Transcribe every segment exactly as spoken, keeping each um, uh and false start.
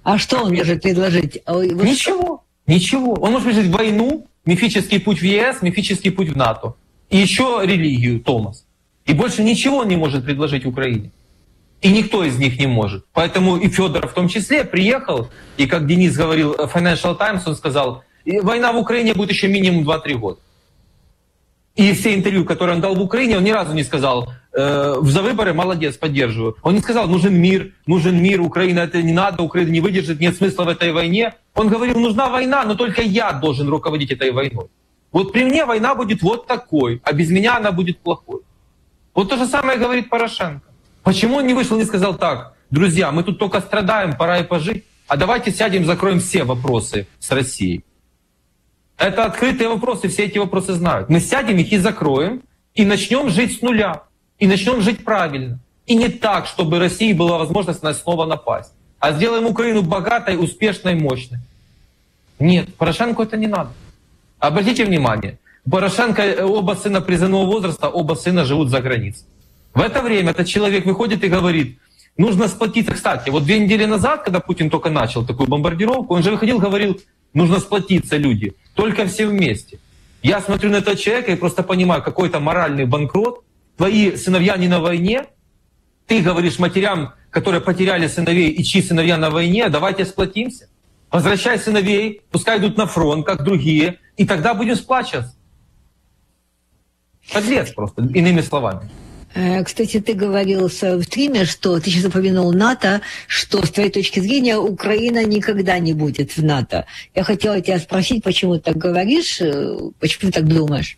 А что он может предложить? Ничего, ничего. Он может предложить войну, мифический путь в ЕС, мифический путь в НАТО. И еще религию, Томас. И больше ничего он не может предложить Украине. И никто из них не может. Поэтому и Федоров в том числе приехал, и как Денис говорил, Financial Times, он сказал, война в Украине будет еще минимум два-три года. И все интервью, которые он дал в Украине, он ни разу не сказал, э, за выборы молодец, поддерживаю. Он не сказал, нужен мир, нужен мир, Украина это не надо, Украина не выдержит, нет смысла в этой войне. Он говорил, нужна война, но только я должен руководить этой войной. Вот при мне война будет вот такой, а без меня она будет плохой. Вот то же самое говорит Порошенко. Почему он не вышел и не сказал так, друзья, мы тут только страдаем, пора и пожить, а давайте сядем, закроем все вопросы с Россией. Это открытые вопросы, все эти вопросы знают. Мы сядем, их и закроем, и начнем жить с нуля. И начнем жить правильно. И не так, чтобы России была возможность на снова напасть. А сделаем Украину богатой, успешной, мощной. Нет, Порошенко это не надо. Обратите внимание, Порошенко, оба сына призывного возраста, оба сына живут за границей. В это время этот человек выходит и говорит, нужно сплотиться. Кстати, вот две недели назад, когда Путин только начал такую бомбардировку, он же выходил и говорил, нужно сплотиться, люди, только все вместе. Я смотрю на этого человека и просто понимаю, какой-то моральный банкрот. Твои сыновья не на войне. Ты говоришь матерям, которые потеряли сыновей и чьи сыновья на войне, давайте сплотимся. Возвращай сыновей, пускай идут на фронт, как другие, и тогда будем сплачиваться. Подлец просто, иными словами. Кстати, ты говорил в стриме, что ты сейчас упомянул НАТО, что с твоей точки зрения Украина никогда не будет в НАТО. Я хотела тебя спросить, почему ты так говоришь, почему ты так думаешь?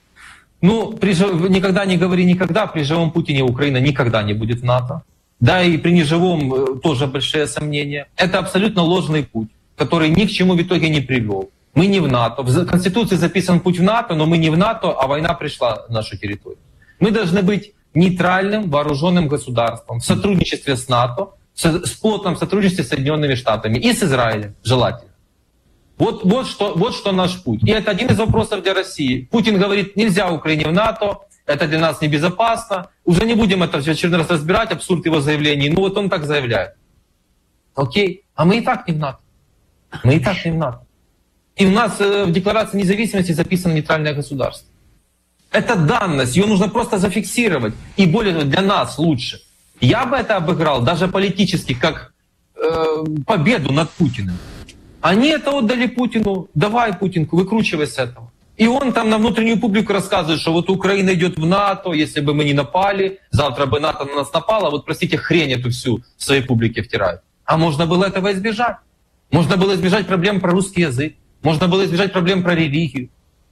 Ну, при, никогда не говори никогда, при живом Путине Украина никогда не будет в НАТО. Да, и при неживом тоже большие сомнения. Это абсолютно ложный путь, который ни к чему в итоге не привел. Мы не в НАТО. В Конституции записан путь в НАТО, но мы не в НАТО, а война пришла на нашу территорию. Мы должны быть нейтральным вооруженным государством в сотрудничестве с НАТО, с плотном сотрудничестве с Соединенными Штатами и с Израилем, желательно. Вот, вот, что, вот что наш путь. И это один из вопросов для России. Путин говорит, нельзя Украине в НАТО, это для нас небезопасно. Уже не будем это в очередной раз разбирать, абсурд его заявлений. Ну вот он так заявляет. Окей, а мы и так не в НАТО. Мы и так не в НАТО. И у нас в Декларации независимости записано нейтральное государство. Это данность, ее нужно просто зафиксировать. И более того, для нас лучше. Я бы это обыграл даже политически, как э, победу над Путиным. Они это отдали Путину. Давай, Путин, выкручивай с этого. И он там на внутреннюю публику рассказывает, что вот Украина идет в НАТО, если бы мы не напали, завтра бы НАТО на нас напало, вот, простите, хрень эту всю в своей публике втирают. А можно было этого избежать. Можно было избежать проблем про русский язык. Можно было избежать проблем про религию.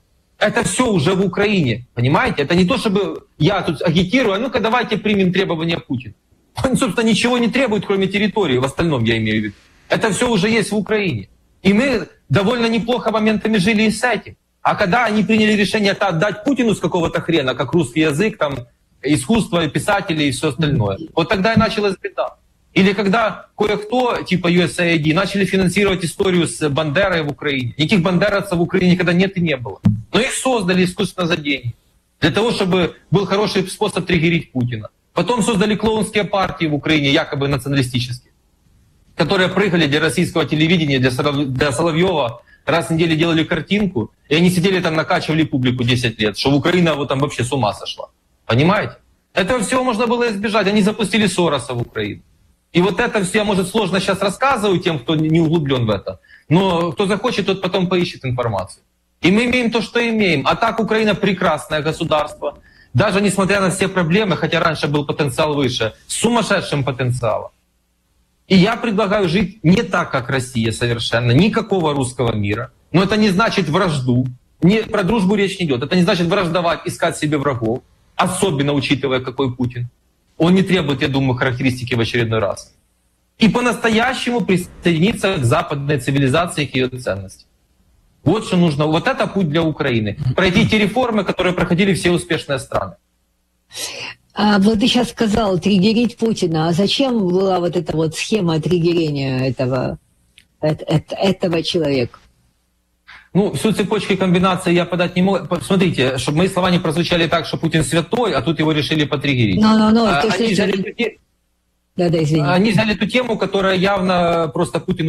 Это все уже в Украине, понимаете? Это не то, чтобы я тут агитирую, а ну-ка давайте примем требования Путина. Он, собственно, ничего не требует, кроме территории, в остальном я имею в виду. Это все уже есть в Украине. И мы довольно неплохо моментами жили и с этим. А когда они приняли решение это отдать Путину с какого-то хрена, как русский язык, там, искусство, писатели и все остальное, вот тогда и началась беда. Или когда кое-кто, типа ю эс эй ай ди, начали финансировать историю с Бандерой в Украине. Никаких бандеровцев в Украине никогда нет и не было. Но их создали искусственно за деньги. Для того, чтобы был хороший способ триггерить Путина. Потом создали клоунские партии в Украине, якобы националистические, которые прыгали для российского телевидения, для Соловьева, раз в неделю делали картинку, и они сидели там, накачивали публику десять лет, что Украина вот там вообще с ума сошла. Понимаете? Этого всего можно было избежать. Они запустили Сороса в Украину. И вот это все я, может, сложно сейчас рассказываю тем, кто не углублен в это. Но кто захочет, тот потом поищет информацию. И мы имеем то, что имеем. А так Украина прекрасное государство. Даже несмотря на все проблемы, хотя раньше был потенциал выше, с сумасшедшим потенциалом. И я предлагаю жить не так, как Россия совершенно. Никакого русского мира. Но это не значит вражду. Не, про дружбу речь не идет. Это не значит враждовать, искать себе врагов. Особенно учитывая, какой Путин. Он не требует, я думаю, характеристики в очередной раз. И по-настоящему присоединиться к западной цивилизации, к ее ценностям. Вот что нужно. Вот это путь для Украины. Пройти те реформы, которые проходили все успешные страны. А вот ты сейчас сказал триггерить Путина. А зачем была вот эта вот схема триггерения этого, этого человека? Ну, всю цепочку комбинации я подать не могу. Смотрите, чтобы мои слова не прозвучали так, что Путин святой, а тут его решили потриггерить. No, no, no, а, они, взяли, да, да, они взяли ту тему, которая явно просто Путину